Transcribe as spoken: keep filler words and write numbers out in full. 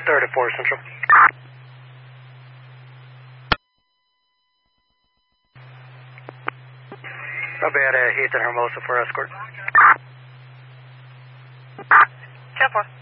thirty-four Central. I'll be at uh, Heath and Hermosa for escort. ten four.